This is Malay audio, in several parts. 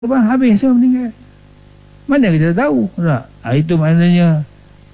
Bang, habis semua meninggal. Mana kita tahu tak? Itu maknanya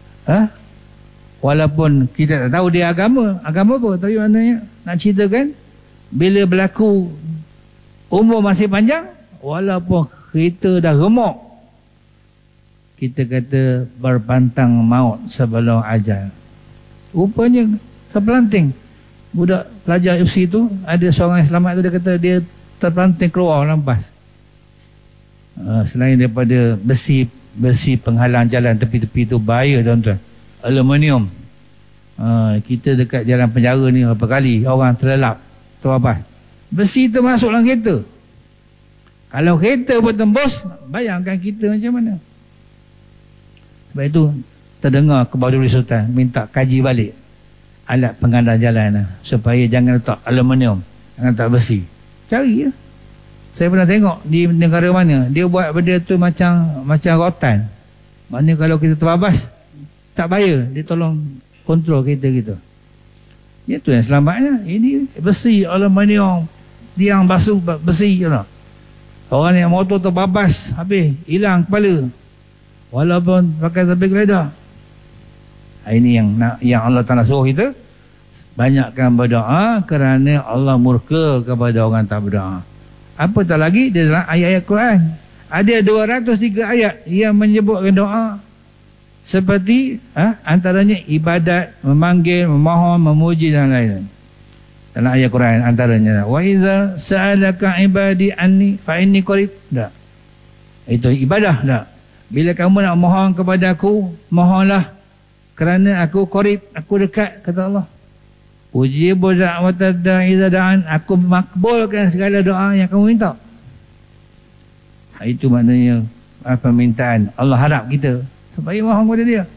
walaupun kita tak tahu dia agama apa, tapi maknanya nak ceritakan bila berlaku umur masih panjang, walaupun kita dah remuk, kita kata berpantang maut sebelum ajal. Rupanya terpelanting. Budak pelajar UFC tu, ada seorang yang selamat tu, dia kata dia terpelanting keluar lampas. Selain daripada besi penghalang jalan tepi-tepi tu bahaya tuan-tuan, aluminium. Kita dekat jalan penjara ni berapa kali orang terlelap, terabas, besi tu masuk dalam kereta. Kalau kereta pun tembus, bayangkan kita macam mana. Sebab itu terdengar Kebahaduran Sultan minta kaji balik alat penghalang jalan supaya jangan letak aluminium, jangan letak besi. Cari ya. Saya pernah tengok di negara mana dia buat benda tu macam rotan. Maknanya kalau kita terbabas, tak bahaya, dia tolong kontrol kereta kita. Itu yang selamatnya. Ini besi, aluminium, tiang basuh besi, you know. Orang yang motor terbabas, habis, hilang kepala, walaupun pakai tepi geledah. Ini yang Allah Ta'ala suruh kita banyakkan berdoa, kerana Allah murka kepada orang tak berdoa. Apatah lagi di dalam ayat-ayat Quran ada 203 ayat yang menyebutkan doa, seperti antaranya ibadat, memanggil, memohon, memuji dan lain-lain. Dalam ayat Quran antaranya wa idza sa'alaka ibadi anni fa inni qarib. Dah. Itu ibadah dah. Bila kamu nak mohon kepada aku, mohonlah, kerana aku qarib, aku dekat, kata Allah. Ujibu da'watad da'i idza da'an, aku makbulkan segala doa yang kamu minta. Itu maknanya permintaan Allah harap kita supaya mohon kepada dia.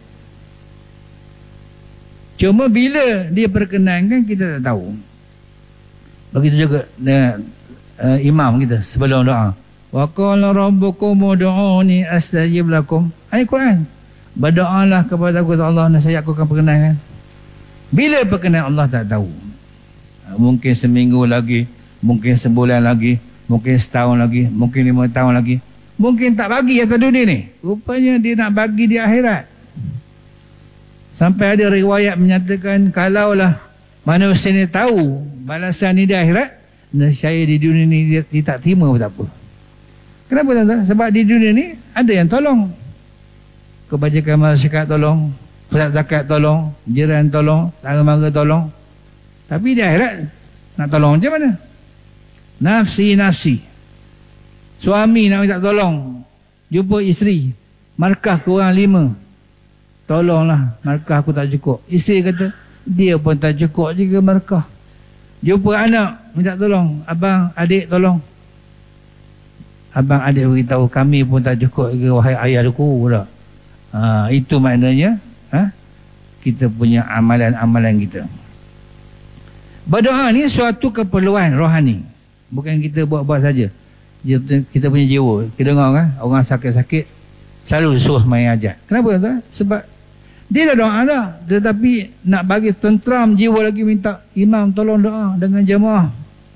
Cuma bila dia perkenankan, kita tak tahu. Begitu juga dengan imam kita sebelum doa, wa qala rabbukum ud'uni astajib lakum. Ayat Quran, berdoalah kepada aku, Allah, nescaya aku akan perkenankan. Bila perkenan Allah tak tahu. Mungkin seminggu lagi, mungkin sebulan lagi, mungkin setahun lagi, mungkin 5 tahun lagi. Mungkin tak bagi atas dunia ni. Rupanya dia nak bagi di akhirat. Sampai ada riwayat menyatakan, kalaulah manusia ni tahu balasan ni di akhirat, nescaya di dunia ni dia tak terima pun tak apa. Kenapa tuan-tuan? Sebab di dunia ni ada yang tolong. Kebajikan masyarakat tolong, pusat zakat tolong, jiran tolong, tangga mara tolong. Tapi di akhirat nak tolong macam mana? Nafsi. Suami nak minta tolong, jumpa isteri, markah kurang 5, tolonglah, markah aku tak cukup. Isteri kata dia pun tak cukup juga markah. Jumpa anak, minta tolong, abang, adik tolong. Abang, adik beritahu kami pun tak cukup juga, wahai ayahku. Itu maknanya kita punya amalan-amalan kita. Berdoa ni suatu keperluan rohani, bukan kita buat-buat saja. Kita punya jiwa, kita dengar kan orang sakit-sakit selalu disuruh main hajat. Kenapa tuan? Sebab dia dah doa dah, tetapi nak bagi tentram jiwa lagi, minta imam tolong doa dengan jemaah.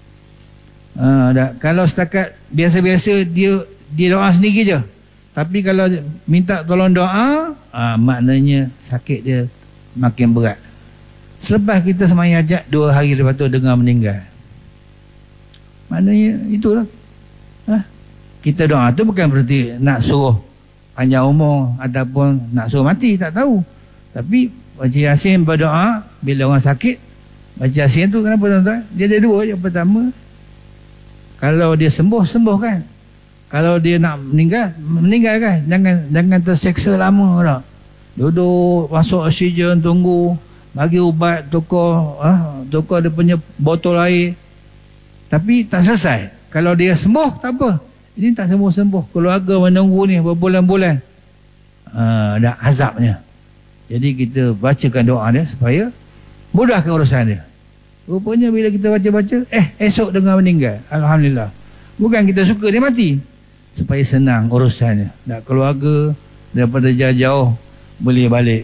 Kalau setakat biasa-biasa dia doa sendiri je. Tapi kalau minta tolong doa, maknanya sakit dia makin berat. Selepas kita sembahyang hajat, 2 hari lepas tu dengar meninggal. Maknanya itulah. Kita doa tu bukan berarti nak suruh panjang umur ataupun nak suruh mati, tak tahu. Tapi baca Yasin berdoa bila orang sakit. Baca Yasin tu kenapa tuan-tuan? Dia ada 2. Yang pertama, kalau dia sembuhkan. Kalau dia nak meninggalkan, jangan terseksa lama dah. Duduk masuk oksigen, tunggu, bagi ubat, tukar dia punya botol air, tapi tak selesai. Kalau dia sembuh, tak apa. Ini tak sembuh-sembuh, keluarga menunggu ni berbulan-bulan, dah azabnya. Jadi kita bacakan doa dia supaya mudahkan urusan dia. Rupanya bila kita baca-baca, esok dengar meninggal, alhamdulillah. Bukan kita suka dia mati, supaya senang urusannya. Nak keluarga daripada jauh-jauh boleh balik.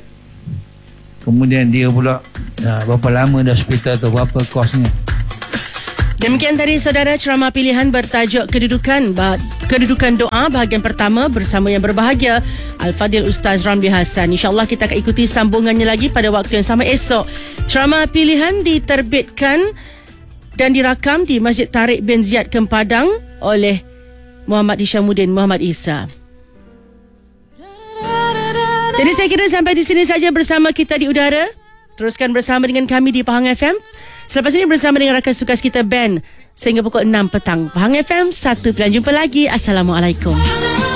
Kemudian dia pula berapa lama dah hospital tu, berapa kosnya. Demikian tadi saudara ceramah pilihan bertajuk kedudukan doa bahagian pertama bersama yang berbahagia Al-Fadil Ustaz Ramli Hassan. InsyaAllah kita akan ikuti sambungannya lagi pada waktu yang sama esok. Ceramah pilihan diterbitkan dan dirakam di Masjid Tariq bin Ziyad Kempadan oleh Muhammad Hishamuddin Muhammad Isa. Jadi saya kira sampai di sini saja bersama kita di udara. Teruskan bersama dengan kami di Pahang FM. Selepas ini bersama dengan rakan sukas kita band sehingga pukul 6 petang. Pahang FM, satu pilihan. Jumpa lagi. Assalamualaikum.